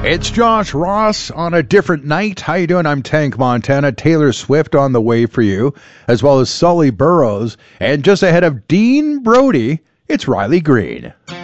It's Josh Ross on a different night. How you doing? I'm Tank Montana. Taylor Swift on the way for you, as well as Sully Burrows. And just ahead of Dean Brody, it's Riley Green.